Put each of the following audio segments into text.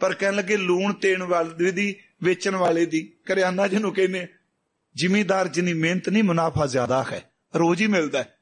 पर कहने लगे लूण तेण वाले दी, वेचन वाले दी, करियाना जिन्हों कहने, जिमीदार जिनी मेहनत नहीं मुनाफा ज्यादा है, रोज ही मिलता है।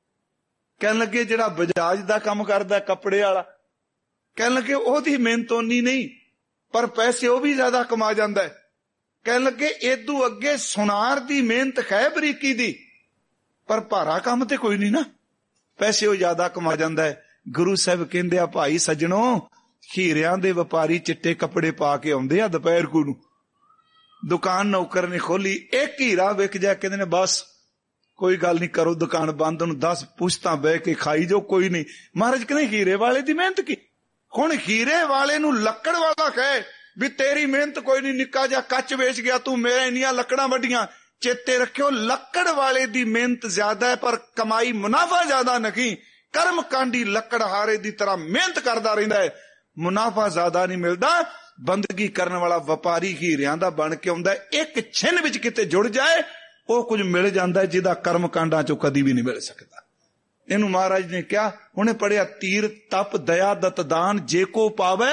कहने लगे जिहड़ा बजाज दा काम करदा कपड़े वाला, कहने लगे ओहदी मेहनत उन्नी नहीं पर पैसे वह भी ज्यादा कमा जाता है। कहने लगे इदू अगे सुनार दी मेहनत है बरीकी दी, पर भारा काम ते कोई नहीं ना, पैसे वह ज्यादा कमा जाता है। गुरु साहब कहंदे आ भाई सज्जणो, हीरियां दे व्यापारी चिट्टे कपड़े पा के आउंदे आ दोपहर को नूं, दुकान नौकर ने खोली, एक हीरा विक जाए कहंदे ने बस कोई गल नहीं करो दुकान बंद, उन्हें 10 पुश्तां बह के खाई जो कोई नहीं। महाराज कहने हीरे वाले दी मेहनत की, हुण हीरे वाले नूं लक्कड़ वाला कहे भी तेरी मेहनत कोई नहीं, निक्का जा कच वेच गया तू, मेरे इन्नियां लकड़ां वड्डियां। चेते रखियो लक्कड़ वाले दी मेहनत ज्यादा है पर कमाई मुनाफा ज्यादा नहीं। कर्म कांडी लकड़हारे दी तरह मेहनत करदा रहिंदा है, मुनाफा ज्यादा नहीं मिलदा। बंदगी करने वाला व्यापारी हीरियां दा बन के आउंदा है, एक छिन विच किते जुड़ जाए वो कुछ मिल जाता है जिहदा कर्म कांडां चों कदी भी नहीं मिल सकता। इनू महाराज ने क्या उन्हें पढ़िया, तीर तप दया दत दान जे को पावे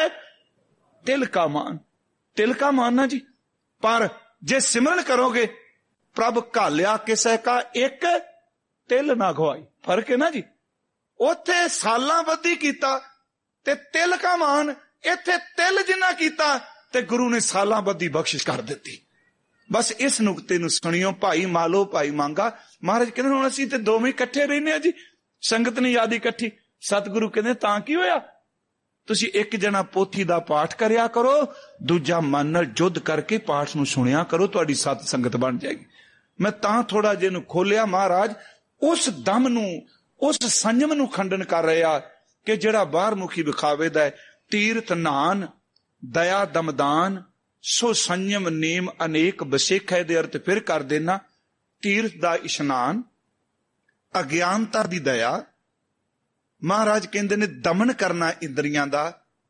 तिल का मान, तिल का मान ना जी। पर जे सिमरन करोगे प्रभ घालिया किसे का एक तिल ना गवाई, फर्क है ना जी। उथे सालां बद्धी कीता ते तिल का मान, इथे तिल जिन्ना कीता ते गुरु ने सालां बद्धी बख्शिश कर दी। बस इस नुकते नूं सुनियो, भाई मालो भाई मांगा। महाराज कहते हुण असीं ते दोवें इकट्ठे रहने जी, संगत ने याद इकट्ठी। सतगुरु कहते तां की होया, तुसीं एक जना पोथी दा पाठ करया करो, दूजा मन नाल जुद्ध करके पाठ नूं सुनिया करो, तुहाडी सत संगत बन जाएगी। मैं तां थोड़ा जिहा नूं खोलिया, महाराज उस दम नूं उस संयम नूं खंडन कर रहे आ कि जिहड़ा बाहर मुखी विखावे दा है। तीर्थ नान दया दमदान सो संयम नेम अनेक बसेख है दे अर्थ फिर कर देना। तीर्थ दा इशनान, अज्ञानता दी दया, महाराज कहंदे ने दमन करना इंद्रियां दा,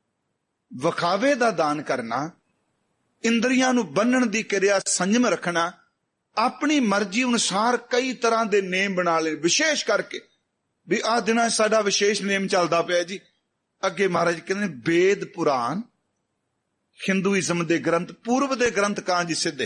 विखावे दा दान करना, इंद्रियां नूं बन्नण दी किरिया संयम रखना, अपनी मर्जी अनुसार कई तरह दे नेम बना ले, विशेष करके भी आ दिनां साडा विशेष नेम चलदा पिया जी। अगे महाराज कहंदे ने वेद पुराण, हिंदुइज्म दे ग्रंथ, पूर्व दे ग्रंथ कां जी सिद्धे,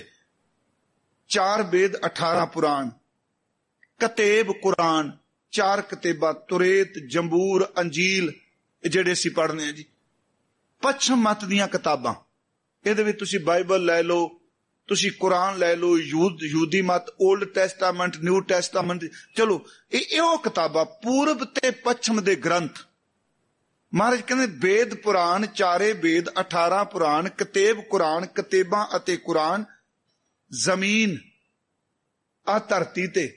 4 वेद 18 पुराण, कतेब कुरान 4 कतेबा, तुरेत जंबूर अंजील जेड़े असीं पढ़ने जी। पच्छम मत दीयां किताबां, इहदे विच तुसीं बाइबल लै लो, तुसीं कुरान लै लो, यूदी मत, ओल्ड टैस्टामेंट न्यू टैस्टामेंट, चलो इहो किताबां पूर्व ते पच्छम दे ग्रंथ। महाराज कहते वेद पुराण 4 वेद 18 पुराण, कतेब कुरान, कतेबां अते कुरान, जमीन आ धरती ते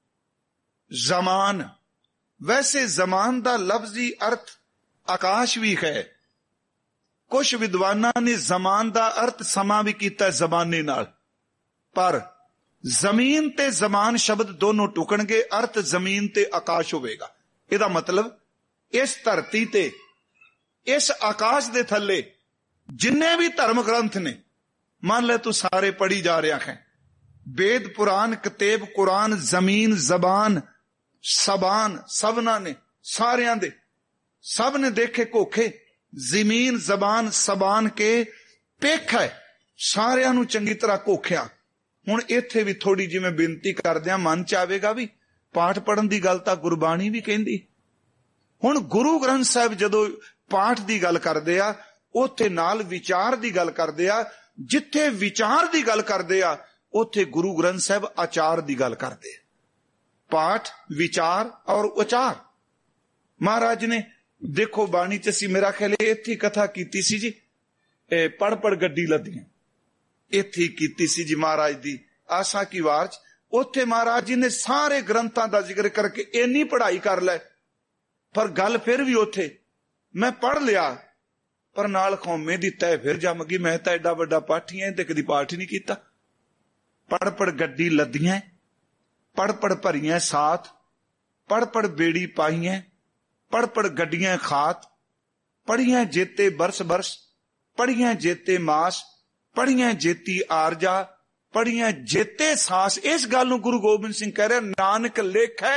जमान। वैसे जमान दा लफ्जी अर्थ आकाश भी है, कुछ विद्वाना ने जमान दा अर्थ समा भी कीता जमाने नाल, पर जमीन ते जमान शब्द दोनों टुकणगे, अर्थ जमीन ते आकाश होवेगा। इहदा मतलब इस धरती ते इस आकाश दे थल्ले जिन्ने भी धर्म ग्रंथ ने, मान ले तू सारे पढ़ी जा रहा है, वेद पुराण कतेब कुरान जमीन जबान सबान, सबना ने सारियां दे, सब ने देखे कोखे, जमीन जबान सबान के पेख है, सारियां नू चंगी तरह कोख्या। हुण इत्थे भी थोड़ी जी मैं बेनती करदियां, मन च आवेगा भी पाठ पढ़न दी गल तां गुरबाणी भी कहंदी। हुण गुरु ग्रंथ साहिब जदों पाठ दी गल करदे आ, उत्थे नाल विचार दी गल करदे आ, जिथे विचार दी गल करदे आ उत्थे गुरु ग्रंथ साहिब आचार दी गल करदे आ। पाठ विचार और उचार। महाराज ने देखो बाणी च असीं मेरा ख्याल इत्थे कथा कीती सी जी, पढ़ पढ़ गड्डी लदियां, इत्थे कीती सी जी महाराज दी आसा की वार च। उत्थे महाराज जी ने सारे ग्रंथां दा जिक्र करके इन्नी पढ़ाई कर लै, पर गल फिर भी उत्थे मैं पढ़ लिया पर नाल खौमे दी तय फिर जम गई। मैं तां एडा वड्डा पाठी ऐ ते कदी पाठ ही नहीं कीता। पढ़ पढ़ गड्डी लदियां, पढ़ पढ़ भरियां साथ, पढ़ पढ़ बेड़ी पाइयां, पढ़ पढ़ गड्डियां खात, पढ़ियां जेते बरस बरस, पढ़ियां जेते मास, पढ़ियां जेती आरजा, पढ़ियां जेते सास। इस गल नूं गुरु गोबिंद सिंह कह रहे, नानक लेखै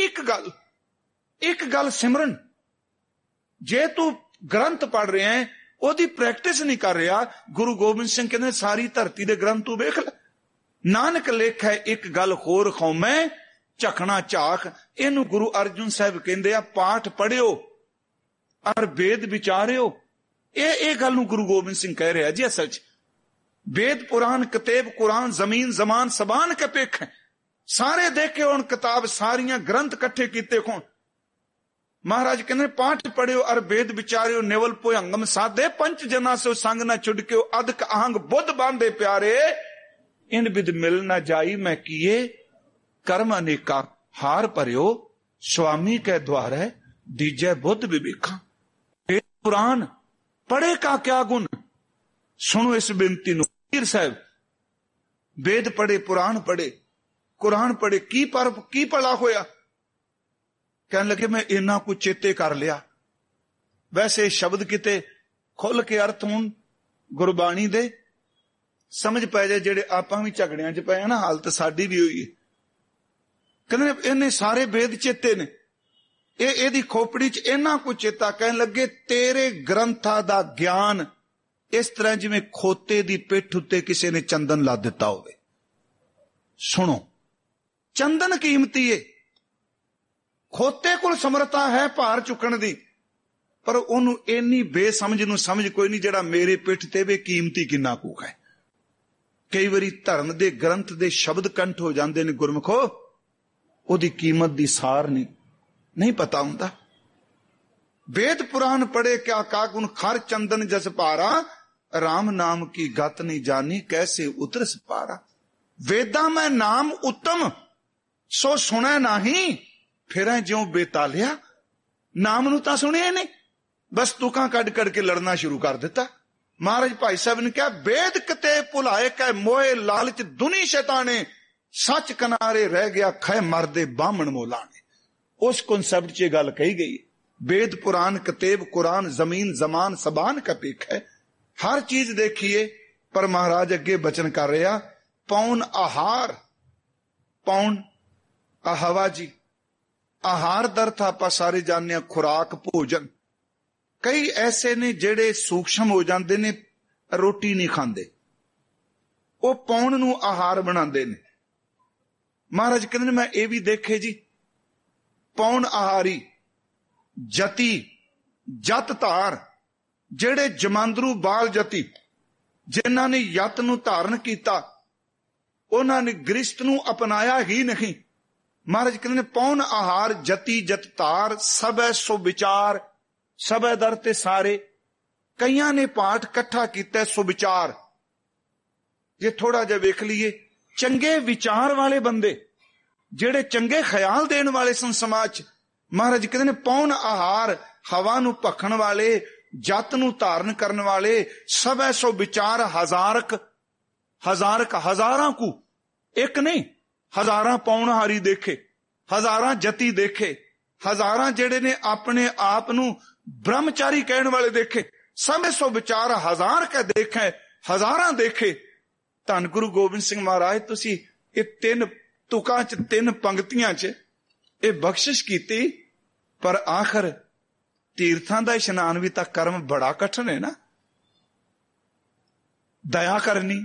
एक गल सिमरन। जे तू ग्रंथ पढ़ रहे हैं ਉਹਦੀ ਪ੍ਰੈਕਟਿਸ ਨਹੀਂ ਕਰ ਰਿਹਾ। ਗੁਰੂ ਗੋਬਿੰਦ ਸਿੰਘ ਕਹਿੰਦੇ ਸਾਰੀ ਧਰਤੀ ਦੇ ਗ੍ਰੰਥ ਤੂੰ ਵੇਖ ਲੈ, ਨਾਨਕ ਲੇਖੈ ਇੱਕ ਗੱਲ ਹੋਰ ਖੌਮੈ ਝਖਣਾ ਝਾਕ। ਇਹਨੂੰ ਗੁਰੂ ਅਰਜਨ ਸਾਹਿਬ ਕਹਿੰਦੇ ਆ ਪਾਠ ਪੜਿਓ ਔਰ ਵੇਦ ਵਿਚਾਰਿਓ। ਇਹ ਗੱਲ ਨੂੰ ਗੁਰੂ ਗੋਬਿੰਦ ਸਿੰਘ ਕਹਿ ਰਿਹਾ ਜੀ। ਅਸਲ ਚ ਵੇਦ ਪੁਰਾਨ ਕਤੇਬ ਕੁਰਾਨ ਜ਼ਮੀਨ ਜ਼ਮਾਨ ਸਬਾਨ ਕੇ ਪੇਖ, ਸਾਰੇ ਦੇਖੇ ਹੁਣ ਕਿਤਾਬ, ਸਾਰੀਆਂ ਗ੍ਰੰਥ ਇਕੱਠੇ ਕੀਤੇ ਕੋਣ। ਮਹਾਰਾਜ ਕਹਿੰਦੇ ਪਾਠ ਪੜਿਓ ਔਰ ਵੇਦ ਵਿਚਾਰਿਓ, ਨਿਵਲ ਭੁਯੰਗਮ ਸਾਧੇ ਪੰਚ ਜਨਾ ਸੋ ਸੰਗ ਨਾ ਛੁਡਕਿਓ, ਅਦਕ ਆਹੰਗ ਬੁੱਧ ਬਾਂਧੇ ਪਿਆਰੇ, ਇਨ ਬਿਦ ਮਿਲ ਨਾ ਜਾਈ ਮੈਂ ਕੀਏ ਕਰਮ ਅਨੇਕਾ। ਹਾਰ ਭਰਿਓ ਸੁਆਮੀ ਕੈ ਦੁਆਰੈ ਦੀਜੈ ਬੁੱਧ ਵਿਵੇਖਾਂ। ਵੇਦ ਪੁਰਾਨ ਪੜੇ ਕਾ ਕਿਆ ਗੁਣ। ਸੁਣੋ ਇਸ ਬੇਨਤੀ ਨੂੰ। ਪੀਰ ਸਾਹਿਬ ਵੇਦ ਪੜੇ, ਪੁਰਾਣ ਪੜੇ, ਕੁਰਾਨ ਪੜੇ, ਕੀ ਭਲਾ ਹੋਇਆ? ਕਹਿਣ ਲੱਗੇ ਮੈਂ ਇੰਨਾ ਕੁਝ ਚੇਤੇ ਕਰ ਲਿਆ। ਵੈਸੇ ਸ਼ਬਦ ਕਿਤੇ ਖੁੱਲ ਕੇ ਅਰਥ ਹੋਣ ਗੁਰਬਾਣੀ ਦੇ ਸਮਝ ਪੈ ਜਾਏ, ਜਿਹੜੇ ਆਪਾਂ ਵੀ ਝਗੜਿਆਂ 'ਚ ਪਏ ਆ ਨਾ, ਹਾਲਤ ਸਾਡੀ ਵੀ ਹੋਈ ਹੈ। ਕਹਿੰਦੇ ਇਹਨੇ ਸਾਰੇ ਵੇਦ ਚੇਤੇ ਨੇ, ਇਹਦੀ ਖੋਪੜੀ 'ਚ ਇੰਨਾ ਕੁਝ ਚੇਤਾ। ਕਹਿਣ ਲੱਗੇ ਤੇਰੇ ਗ੍ਰੰਥਾਂ ਦਾ ਗਿਆਨ ਇਸ ਤਰ੍ਹਾਂ ਜਿਵੇਂ ਖੋਤੇ ਦੀ ਪਿੱਠ ਉੱਤੇ ਕਿਸੇ ਨੇ ਚੰਦਨ ਲਾ ਦਿੱਤਾ ਹੋਵੇ। ਸੁਣੋ, ਚੰਦਨ ਕੀਮਤੀ ਏ, ਖੋਤੇ ਕੋਲ ਸਮਰੱਥਾ ਹੈ ਭਾਰ ਚੁੱਕਣ ਦੀ, ਪਰ ਉਹਨੂੰ ਇੰਨੀ ਬੇਸਮਝ ਨੂੰ ਸਮਝ ਕੋਈ ਨਹੀਂ ਜਿਹੜਾ ਮੇਰੇ ਪਿੱਠ ਤੇ ਵੇ ਕੀਮਤੀ ਕਿੰਨਾ ਕੁ ਹੈ। ਕਈ ਵਾਰੀ ਧਰਮ ਦੇ ਗ੍ਰੰਥ ਦੇ ਸ਼ਬਦ ਕੰਠ ਹੋ ਜਾਂਦੇ ਨੇ ਗੁਰਮੁਖੋ, ਉਹਦੀ ਕੀਮਤ ਦੀ ਸਾਰ ਨਹੀਂ ਪਤਾ ਹੁੰਦਾ। ਵੇਦ ਪੁਰਾਨ ਪੜੇ ਕਿਆ ਕਾਗੁਨ ਖਰ ਚੰਦਨ ਜਸ ਭਾਰਾ, ਰਾਮ ਨਾਮ ਕੀ ਗਤ ਨਹੀਂ ਜਾਨੀ ਕੈਸੇ ਉਤਰਸ ਪਾਰਾ। ਵੇਦਾਂ ਮੈਂ ਨਾਮ ਉੱਤਮ ਸੋ ਸੁਣੈ ਨਹੀਂ, ਫਿਰੈ ਜਿਉਂ ਬੇਤਾਲਿਆ। ਨਾਮ ਨੂੰ ਤਾਂ ਸੁਣਿਆ ਨਹੀਂ, ਬਸ ਤੁਕਾਂ ਕੱਢ ਕੇ ਲੜਨਾ ਸ਼ੁਰੂ ਕਰ ਦਿੱਤਾ। ਮਹਾਰਾਜ ਭਾਈ ਸਾਹਿਬ ਨੇ ਕਿਹਾ ਵੇਦ ਕਿਤੇ ਭੁਲਾਏ ਕੈ ਮੋਏ ਲਾਲਚ ਦੁਨੀ ਸ਼ੈਤਾਨੇ, ਸੱਚ ਕਿਨਾਰੇ ਰਹਿ ਗਿਆ ਖੈ ਮਰਦੇ ਬਾਹਮਣ ਮੋਲਾਣੇ। ਉਸ ਕਨਸੈਪਟ 'ਚ ਇਹ ਗੱਲ ਕਹੀ ਗਈ। ਵੇਦ ਪੁਰਾਨ ਕਤੇਬ ਕੁਰਾਨ ਜ਼ਮੀਨ ਜ਼ਮਾਨ ਸਬਾਨ ਕਾ ਪੇਖ ਹੈ। ਹਰ ਚੀਜ਼ ਦੇਖੀਏ, ਪਰ ਮਹਾਰਾਜ ਅੱਗੇ ਬਚਨ ਕਰ ਰਿਹਾ ਪੌਣ ਆਹਾਰ। ਪੌਣ ਆਹਵਾ ਜੀ, ਆਹਾਰ ਦਾ ਅਰਥ ਆਪਾਂ ਸਾਰੇ ਜਾਣਦੇ ਹਾਂ ਖੁਰਾਕ, ਭੋਜਨ। ਕਈ ਐਸੇ ਨੇ ਜਿਹੜੇ ਸੂਖਸ਼ਮ ਹੋ ਜਾਂਦੇ ਨੇ, ਰੋਟੀ ਨਹੀਂ ਖਾਂਦੇ, ਉਹ ਪੌਣ ਨੂੰ ਆਹਾਰ ਬਣਾਉਂਦੇ ਨੇ। ਮਹਾਰਾਜ ਕਹਿੰਦੇ ਨੇ ਮੈਂ ਇਹ ਵੀ ਦੇਖੇ ਜੀ, ਪੌਣ ਆਹਾਰੀ ਜਤੀ ਜਤ ਧਾਰ, ਜਿਹੜੇ ਜਮਾਂਦਰੂ ਬਾਲ ਜਤੀ, ਜਿਨ੍ਹਾਂ ਨੇ ਯਤ ਨੂੰ ਧਾਰਨ ਕੀਤਾ, ਉਹਨਾਂ ਨੇ ਗ੍ਰਿਸ਼ਟ ਨੂੰ ਅਪਣਾਇਆ ਹੀ ਨਹੀਂ। ਮਹਾਰਾਜ ਕਹਿੰਦੇ ਨੇ ਪੌਣ ਆਹਾਰ ਜਤੀ ਜਤ ਧਾਰ, ਸਭੈ ਸੋ ਵਿਚਾਰ। ਸਭੈ ਦਰ ਤੇ ਸਾਰੇ, ਕਈਆਂ ਨੇ ਪਾਠ ਇਕੱਠਾ ਕੀਤਾ ਸੋ ਵਿਚਾਰ। ਜੇ ਥੋੜਾ ਜਿਹਾ ਵੇਖ ਲਈਏ, ਚੰਗੇ ਵਿਚਾਰ ਵਾਲੇ ਬੰਦੇ, ਜਿਹੜੇ ਚੰਗੇ ਖਿਆਲ ਦੇਣ ਵਾਲੇ ਸਨ ਸਮਾਜ 'ਚ, ਮਹਾਰਾਜ ਕਹਿੰਦੇ ਨੇ ਪੌਣ ਆਹਾਰ, ਹਵਾ ਨੂੰ ਭਖਣ ਵਾਲੇ, ਜਤ ਨੂੰ ਧਾਰਨ ਕਰਨ ਵਾਲੇ, ਸਭੈ ਸੋ ਵਿਚਾਰ ਹਜ਼ਾਰਕ। ਹਜ਼ਾਰਾਂ ਕੁ, ਇੱਕ ਨਹੀਂ, ਹਜ਼ਾਰਾਂ ਪੌਣਹਾਰੀ ਦੇਖੇ, ਹਜ਼ਾਰਾਂ ਜਤੀ ਦੇਖੇ, ਹਜ਼ਾਰਾਂ ਜਿਹੜੇ ਨੇ ਆਪਣੇ ਆਪ ਨੂੰ ਬ੍ਰਹਮਚਾਰੀ ਕਹਿਣ ਵਾਲੇ ਦੇਖੇ। ਸਭੈ ਸੋ ਵਿਚਾਰ ਹਜ਼ਾਰ ਕੇ ਦੇਖੇ, ਹਜ਼ਾਰਾਂ ਦੇਖੇ। ਧੰਨ ਗੁਰੂ ਗੋਬਿੰਦ ਸਿੰਘ ਮਹਾਰਾਜ ਤੁਸੀਂ ਇਹ 3 ਤੁਕਾਂ 'ਚ 3 ਪੰਕਤੀਆਂ 'ਚ ਇਹ ਬਖਸ਼ਿਸ਼ ਕੀਤੀ, ਪਰ ਆਖਰ ਤੀਰਥਾਂ ਦਾ ਇਸ਼ਨਾਨ ਵੀ ਤਾਂ ਕਰਮ ਬੜਾ ਕਠਿਨ ਹੈ ਨਾ। ਦਇਆ ਕਰਨੀ,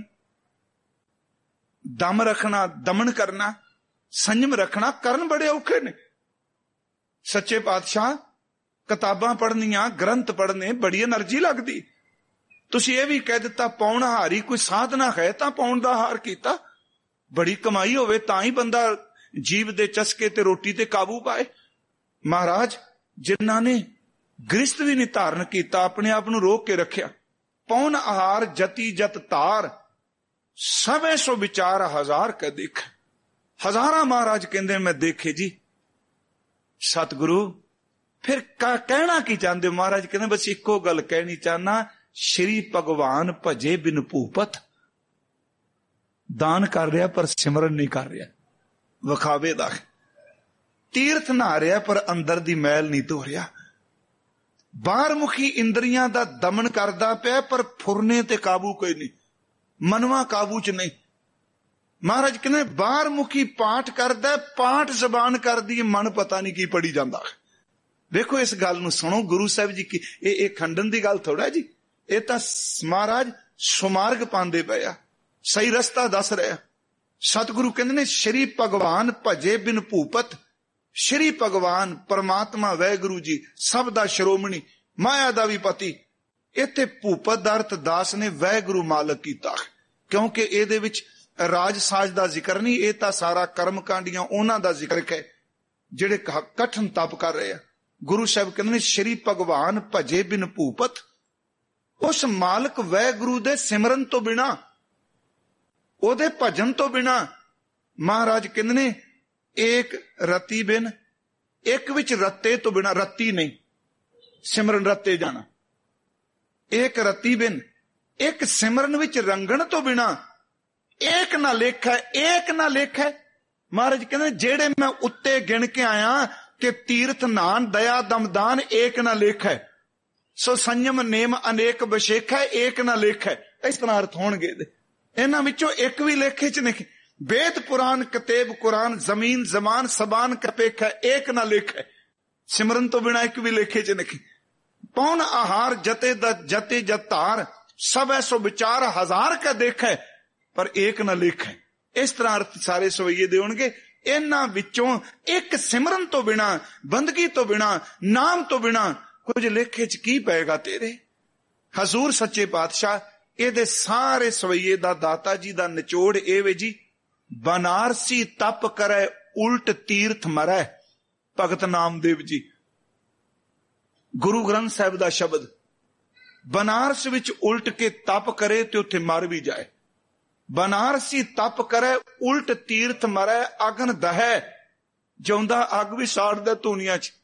ਦਮ ਰੱਖਣਾ, ਦਮਨ ਕਰਨਾ, ਸੰਜਮ ਰੱਖਣਾ, ਕਰਨ ਬੜੇ ਔਖੇ ਨੇ। ਸੱਚੇ ਪਾਤਸ਼ਾਹ ਕਿਤਾਬਾਂ ਪੜ੍ਹਨੀਆਂ, ਗ੍ਰੰਥ ਪੜ੍ਹਨੇ ਬੜੀ એનર્ਜੀ ਲੱਗਦੀ। ਤੁਸੀਂ ਇਹ ਵੀ ਕਹਿ ਦਿੱਤਾ ਪੌਣ ਹਾਰੀ ਕੋਈ ਸਾਧਨਾ ਹੈ ਤਾਂ ਪੌਣ ਦਾ ਹਾਰ ਕੀਤਾ। ਬੜੀ ਕਮਾਈ ਹੋਵੇ ਤਾਂ ਹੀ ਬੰਦਾ ਜੀਵ ਦੇ ਚਸਕੇ ਤੇ ਰੋਟੀ ਤੇ ਕਾਬੂ ਪਾਏ। ਮਹਾਰਾਜ ਜਿਨ੍ਹਾਂ ਨੇ ਗ੍ਰਿਸ਼ਤ ਵੀ ਨਹੀਂ ਧਾਰਨ ਕੀਤਾ, ਆਪਣੇ ਆਪ ਨੂੰ ਰੋਕ ਕੇ ਰੱਖਿਆ। ਪੌਣ ਆਹਾਰ ਜਤੀ ਜਤ ਧਾਰ, ਸਭੈ ਸੋ ਵਿਚਾਰ ਹਜ਼ਾਰ ਕਾ ਦੇਖ। ਹਜ਼ਾਰਾਂ ਮਹਾਰਾਜ ਕਹਿੰਦੇ ਮੈਂ ਦੇਖੇ ਜੀ। ਸਤਿਗੁਰੂ ਫਿਰ ਕਹਿਣਾ ਕੀ ਚਾਹੁੰਦੇ? ਮਹਾਰਾਜ ਕਹਿੰਦੇ ਬਸ ਇੱਕੋ ਗੱਲ ਕਹਿਣੀ ਚਾਹਨਾ, ਸ਼੍ਰੀ ਭਗਵਾਨ ਭਜੇ ਬਿਨ ਭੂਪਤ। ਦਾਨ ਕਰ ਰਿਹਾ ਪਰ ਸਿਮਰਨ ਨਹੀਂ ਕਰ ਰਿਹਾ, ਵਿਖਾਵੇ ਦਾ। ਤੀਰਥ ਨਹਾ ਰਿਹਾ ਪਰ ਅੰਦਰ ਦੀ ਮੈਲ ਨਹੀਂ ਧੋ ਰਿਹਾ। ਬਾਹਰਮੁਖੀ ਇੰਦਰੀਆਂ ਦਾ ਦਮਨ ਕਰਦਾ ਪਿਆ, ਪਰ ਫੁਰਨੇ ਤੇ ਕਾਬੂ ਕੋਈ ਨਹੀਂ, ਮਨਵਾ ਕਾਬੂ ਚ ਨਹੀਂ। ਮਹਾਰਾਜ ਕਹਿੰਦੇ ਬਾਹਰਮੁਖੀ ਪਾਠ ਕਰਦਾ, ਪਾਠ ਜ਼ਬਾਨ ਕਰਦੀ, ਮਨ ਪਤਾ ਨਹੀਂ ਕੀ ਪੜੀ ਜਾਂਦਾ। ਵੇਖੋ ਇਸ ਗੱਲ ਨੂੰ ਸੁਣੋ, ਗੁਰੂ ਸਾਹਿਬ ਜੀ ਕੀ ਇਹ ਖੰਡਨ ਦੀ ਗੱਲ ਥੋੜਾ ਜੀ। ਇਹ ਤਾਂ ਮਹਾਰਾਜ ਸੁਮਾਰਗ ਪਾਉਂਦੇ ਪਏ ਆ, ਸਹੀ ਰਸਤਾ ਦੱਸ ਰਿਹਾ। ਸਤਿਗੁਰੂ ਕਹਿੰਦੇ ਨੇ ਸ਼੍ਰੀ ਭਗਵਾਨ ਭਜੇ ਬਿਨ ਭੂਪਤ। ਸ਼੍ਰੀ ਭਗਵਾਨ ਪਰਮਾਤਮਾ ਵਾਹਿਗੁਰੂ ਜੀ ਸਭ ਦਾ ਸ਼੍ਰੋਮਣੀ, ਮਾਇਆ ਦਾ ਵੀ ਪਤੀ। ਇੱਥੇ ਭੂਪਤ ਦਾ ਅਰਥ ਦਾਸ ਨੇ ਵਾਹਿਗੁਰੂ ਮਾਲਕ ਕੀਤਾ, ਕਿਉਂਕਿ ਇਹਦੇ ਵਿੱਚ ਰਾਜ ਸਾਜ ਦਾ ਜ਼ਿਕਰ ਨਹੀਂ, ਇਹ ਤਾਂ ਸਾਰਾ ਕਰਮ ਕਾਂਡੀਆਂ ਉਹਨਾਂ ਦਾ ਜ਼ਿਕਰ ਹੈ ਜਿਹੜੇ ਕਠਨ ਤਪ ਕਰ ਰਹੇ ਆ। ਗੁਰੂ ਸਾਹਿਬ ਕਹਿੰਦੇ ਨੇ ਸ਼੍ਰੀ ਭਗਵਾਨ ਭਜੇ ਬਿਨ ਭੂਪਤ। ਉਸ ਮਾਲਕ ਵਾਹਿਗੁਰੂ ਦੇ ਸਿਮਰਨ ਤੋਂ ਬਿਨਾ, ਉਹਦੇ ਭਜਨ ਤੋਂ ਬਿਨਾ, ਮਹਾਰਾਜ ਕਹਿੰਦੇ ਨੇ ਏਕ ਰਤੀ ਬਿਨ, ਇੱਕ ਵਿੱਚ ਰੱਤੇ ਤੋਂ ਬਿਨਾ, ਰੱਤੀ ਨਹੀਂ ਸਿਮਰਨ ਰੱਤੇ ਜਾਣਾ, ਏਕ ਰਤੀ ਬਿਨ, ਇੱਕ ਸਿਮਰਨ ਵਿੱਚ ਰੰਗਣ ਤੋਂ ਬਿਨਾ, ਏਕ ਨਾ ਲੇਖ ਹੈ, ਏਕ ਨਾ ਲੇਖ ਹੈ। ਮਹਾਰਾਜ ਕਹਿੰਦੇ ਜਿਹੜੇ ਮੈਂ ਉੱਤੇ ਗਿਣ ਕੇ ਆਇਆ ਕਿ ਤੀਰਥ ਨਾਨ ਦਇਆ ਦਮਦਾਨ ਏਕ ਨਾ ਲੇਖ ਹੈ, ਸੋ ਸੰਯਮ ਨੇਮ ਅਨੇਕ ਵਿਸ਼ੇਖ ਹੈ, ਏਕ ਨਾ ਲੇਖ ਹੈ। ਇਸ ਤਰ੍ਹਾਂ ਅਰਥ ਹੋਣਗੇ। ਇਹਨਾਂ ਵਿੱਚੋਂ ਇੱਕ ਵੀ ਲੇਖੇ ਚ ਨਹੀਂ। वेद पुराण कतेब कुरान जमीन जमान सबान कपेख है, एक ना लेख है। सिमरन तो बिना एक भी लेखे च नहीं। पौन आहार जते जते जतार सब ऐसो विचार हजार का देख है, पर एक ना लेख है। इस तरह अर्थ सारे सवैये दे होणगे। इन्हां विचों एक सिमरन तो बिना, बंदगी तो बिना, नाम तो बिना कुछ लेखे च की पेगा तेरे। हजूर सच्चे पातशाह ਇਹਦੇ ਸਾਰੇ ਸਵਈਏ ਦਾ ਦਾਤਾ ਜੀ ਦਾ ਨਿਚੋੜ ਇਹ ਵੇ ਜੀ, ਬਨਾਰਸੀ ਤਪ ਕਰੇ ਉਲਟ ਤੀਰਥ ਮਰੈ। ਭਗਤ ਨਾਮਦੇਵ ਜੀ, ਗੁਰੂ ਗ੍ਰੰਥ ਸਾਹਿਬ ਦਾ ਸ਼ਬਦ, ਬਨਾਰਸ ਵਿੱਚ ਉਲਟ ਕੇ ਤਪ ਕਰੇ ਤੇ ਉੱਥੇ ਮਰ ਵੀ ਜਾਏ। ਬਨਾਰਸੀ ਤਪ ਕਰੇ ਉਲਟ ਤੀਰਥ ਮਰੈ, ਅਗਨ ਦਹੈ, ਜਿਉਂਦਾ ਅੱਗ ਵੀ ਸਾੜਦਾ ਧੂਣੀਆਂ ਚ।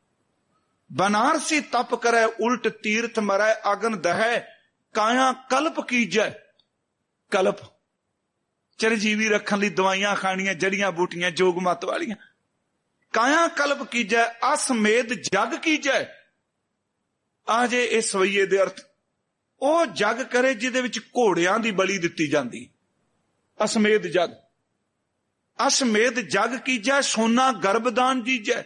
ਬਨਾਰਸੀ ਤਪ ਕਰੇ ਉਲਟ ਤੀਰਥ ਮਰੈ, ਅਗਨ ਦਹੈ, ਕਾਇਆ ਕਲਪ ਕੀਜੈ। ਕਲਪ ਚਰਜੀਵੀ ਰੱਖਣ ਲਈ ਦਵਾਈਆਂ ਖਾਣੀਆਂ, ਜੜੀਆਂ ਬੂਟੀਆਂ ਜੋਗ ਮਤ ਵਾਲੀਆਂ। ਕਾਇਆ ਕਲਪ ਕੀਜੈ, ਅਸਮੇਧ ਜਗ ਕੀਜੈ। ਆ ਜੇ ਇਹ ਸਵਈਏ ਦੇ ਅਰਥ, ਉਹ ਜਗ ਕਰੇ ਜਿਹਦੇ ਵਿੱਚ ਘੋੜਿਆਂ ਦੀ ਬਲੀ ਦਿੱਤੀ ਜਾਂਦੀ। ਅਸਮੇਧ ਜਗ, ਅਸਮੇਧ ਜਗ ਕੀਜੈ, ਸੋਨਾ ਗਰਭਦਾਨ ਦੀਜੈ।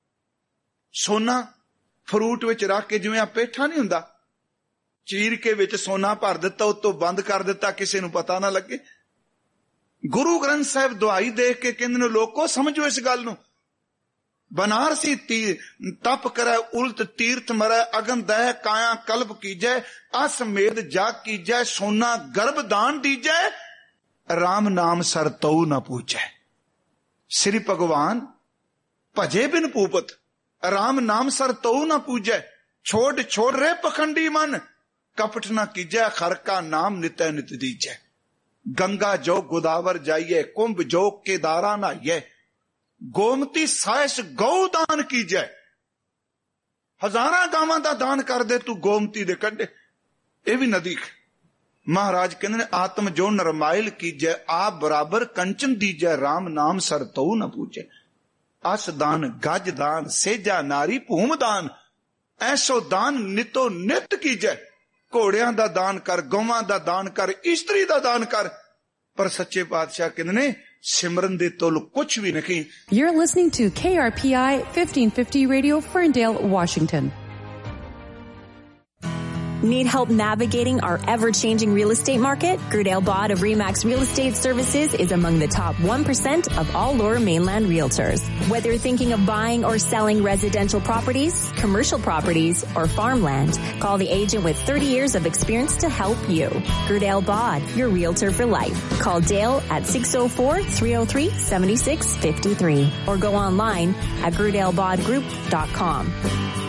ਸੋਨਾ ਫਰੂਟ ਵਿੱਚ ਰੱਖ ਕੇ, ਜਿਵੇਂ ਆ ਪੇਠਾ ਨਹੀਂ ਹੁੰਦਾ, ਚੀਰ ਕੇ ਵਿੱਚ ਸੋਨਾ ਭਰ ਦਿੱਤਾ, ਉਤੋਂ ਬੰਦ ਕਰ ਦਿੱਤਾ, ਕਿਸੇ ਨੂੰ ਪਤਾ ਨਾ ਲੱਗੇ। ਗੁਰੂ ਗ੍ਰੰਥ ਸਾਹਿਬ ਦੁਹਾਈ ਦੇਖ ਕੇ ਕਹਿੰਦੇ ਨੇ, ਲੋਕੋ ਸਮਝੋ ਇਸ ਗੱਲ ਨੂੰ। ਬਨਾਰਸੀ ਤਪ ਕਰੈ ਉਲਟ ਤੀਰਥ ਮਰੈ, ਅਗਨ ਦਹਿ ਕਾਇਆ ਕਲਪ ਕੀਜੈ, ਅਸਮੇਧ ਜਾਗ ਕੀਜੈ, ਸੋਨਾ ਗਰਭਦਾਨ ਦੀਜੈ, ਰਾਮ ਨਾਮ ਸਰ ਤਉ ਨ ਪੂਜੈ। ਸ੍ਰੀ ਭਗਵਾਨ ਭਜੇ ਬਿਨ ਭੂਪਤ, ਰਾਮ ਨਾਮ ਸਰ ਤਉ ਨ ਪੂਜੈ। ਛੋੜ ਛੋੜ ਰੇ ਪਖੰਡੀ ਮਨ, कपट न कीजै, खर का नाम नित्य नित दीजै। गंगा जो गोदावर जाइए, कुंभ जो केदारा नहाइए, गोमती साइस गौदान कीजै। हजारां गावां दा दान कर दे तू गोमती दे कंढे, ये भी नदी। महाराज कहंदे ने, आत्म जो नरमाइल कीजै, आप बराबर कंचन दीजै, राम नाम सर तऊ न पूजै। अस दान गज दान, सेजा नारी भूम दान, ऐसो दान नितो नित कीजै। घोड़ियां दा दान कर, गौवां दा दान कर, इस्त्री दा दान कर, पर सच्चे पातशाह कहंदे ने सिमरन दे तोल कुछ भी नहीं। You're listening to KRPI 1550 Radio, Ferndale, Washington. Need help navigating our ever-changing real estate market? Gerdale Bod of RE/MAX Real Estate Services is among the top 1% of all Lower Mainland realtors. Whether you're thinking of buying or selling residential properties, commercial properties, or farmland, call the agent with 30 years of experience to help you. Gerdale Bod, your realtor for life. Call Dale at 604-303-7653 or go online at gerdalebodgroup.com.